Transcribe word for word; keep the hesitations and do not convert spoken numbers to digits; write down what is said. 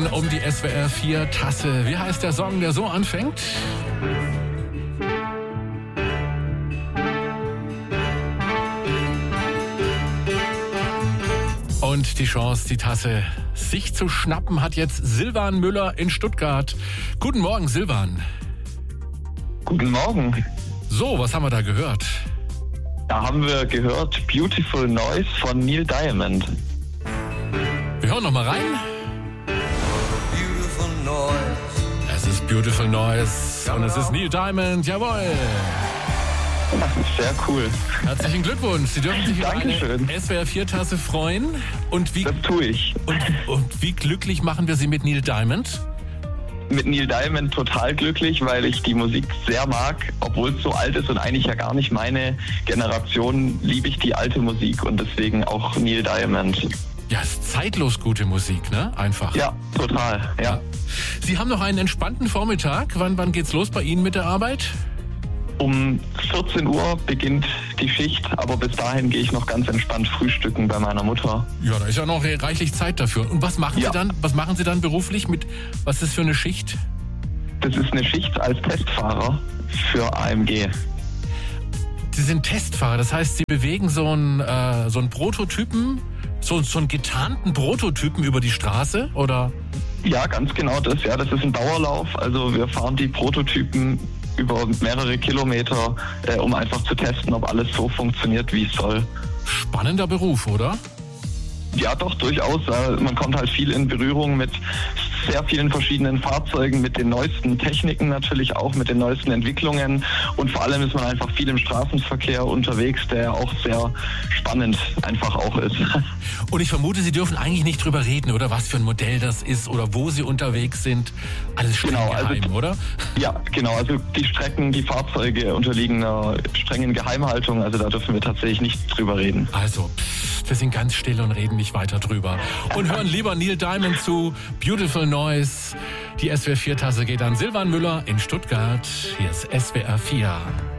Minuten um die S W R vier Tasse. Wie heißt der Song, der so anfängt? Und die Chance, die Tasse sich zu schnappen, hat jetzt Silvan Müller in Stuttgart. Guten Morgen, Silvan. Guten Morgen. So, was haben wir da gehört? Da haben wir gehört Beautiful Noise von Neil Diamond. Wir hören noch mal rein. Beautiful Noise. Es ist Beautiful Noise und es ist Neil Diamond, jawohl. Das ist sehr cool. Herzlichen Glückwunsch. Sie dürfen sich über Dankeschön. eine S W R vier Tasse freuen. Und wie, Das tue ich. und, und wie glücklich machen wir Sie mit Neil Diamond? Mit Neil Diamond total glücklich, weil ich die Musik sehr mag. Obwohl es so alt ist und eigentlich ja gar nicht meine Generation, liebe ich die alte Musik und deswegen auch Neil Diamond. Ja, ist zeitlos gute Musik, ne? Einfach. Ja, total, ja. Sie haben noch einen entspannten Vormittag. Wann, wann geht's los bei Ihnen mit der Arbeit? Um vierzehn Uhr beginnt die Schicht, aber bis dahin gehe ich noch ganz entspannt frühstücken bei meiner Mutter. Ja, da ist ja noch reichlich Zeit dafür. Und was machen Ja. Sie dann? Was machen Sie dann beruflich? Mit was ist das für eine Schicht? Das ist eine Schicht als Testfahrer für A M G. Sie sind Testfahrer, das heißt, Sie bewegen so einen, äh, so einen Prototypen, so, so einen getarnten Prototypen über die Straße, oder? Ja, ganz genau das. Ja, das ist ein Dauerlauf. Also wir fahren die Prototypen über mehrere Kilometer, äh, um einfach zu testen, ob alles so funktioniert, wie es soll. Spannender Beruf, oder? Ja, doch, durchaus. Äh, man kommt halt viel in Berührung mit sehr vielen verschiedenen Fahrzeugen, mit den neuesten Techniken natürlich auch, mit den neuesten Entwicklungen und vor allem ist man einfach viel im Straßenverkehr unterwegs, der auch sehr spannend einfach auch ist. Und ich vermute, Sie dürfen eigentlich nicht drüber reden, oder was für ein Modell das ist oder wo Sie unterwegs sind. Alles streng Genau, also- geheim, oder? Ja, genau. Also die Strecken, die Fahrzeuge unterliegen einer strengen Geheimhaltung. Also da dürfen wir tatsächlich nicht drüber reden. Also, pff, wir sind ganz still und reden nicht weiter drüber. Und hören lieber Neil Diamond zu, Beautiful Noise. Die S W R vier Tasse geht an Silvan Müller in Stuttgart. Hier ist S W R vier.